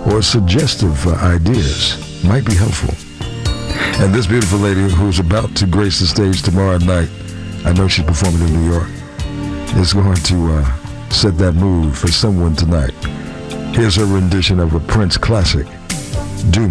or suggestive ideas might be helpful. And this beautiful lady who's about to grace the stage tomorrow night, I know she's performing in New York, is going to set that mood for someone tonight. Here's her rendition of a Prince classic, Do Me.